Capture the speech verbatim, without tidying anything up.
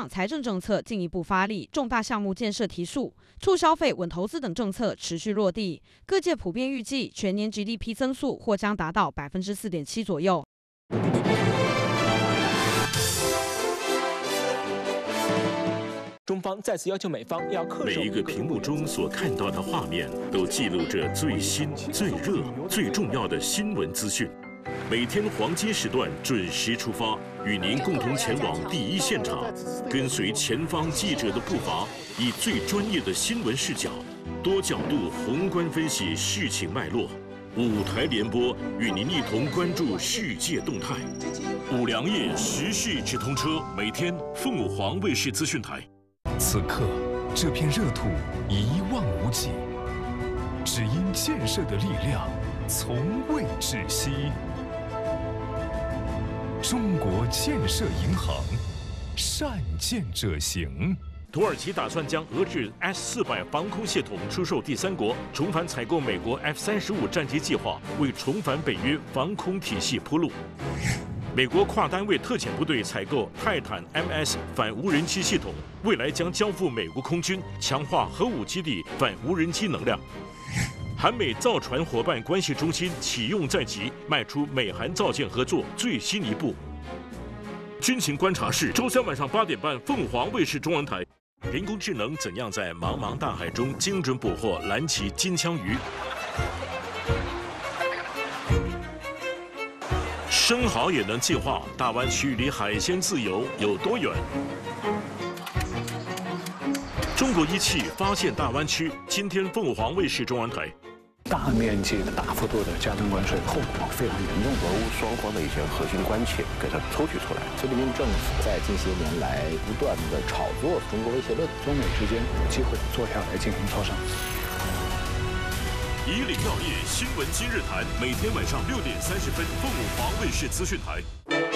上财政政策进一步发力，重大项目建设提速，促消费、稳投资等政策持续落地。各界普遍预计全年 G D P 增速或将达到百分之四点七左右。 中方再次要求美方要恪守。 每一个屏幕中所看到的画面，都记录着最新、最热、最重要的新闻资讯。每天黄金时段准时出发，与您共同前往第一现场，跟随前方记者的步伐，以最专业的新闻视角，多角度宏观分析事情脉络。五台联播与您一同关注世界动态。五粮液时事直通车，每天凤凰卫视资讯台。 此刻，这片热土一望无际，只因建设的力量从未止息。中国建设银行，善建者行。 土耳其打算将俄制 S 四百防空系统出售第三国，重返采购美国 F 三十五战机计划，为重返北约防空体系铺路。美国跨单位特遣部队采购泰坦 M S 反无人机系统，未来将交付美国空军，强化核武基地反无人机能量。韩美造船伙伴关系中心启用在即，迈出美韩造舰合作最新一步。军情观察室，周三晚上八点半，凤凰卫视中文台。人工智能怎样在茫茫大海中精准捕获蓝鳍金枪鱼？生蚝也能进化，大湾区离海鲜自由有多远？中国一汽发现大湾区，今天凤凰卫视中文台。 大面积的、大幅度的加征关税，后果非常严重。 俄乌双方的一些核心关切给它抽取出来。 菲律宾政府在近些年来不断的炒作中国威胁论， 中美之间有机会坐下来进行磋商。 以岭药业新闻今日谈，每天晚上六点三十分，凤凰卫视资讯台。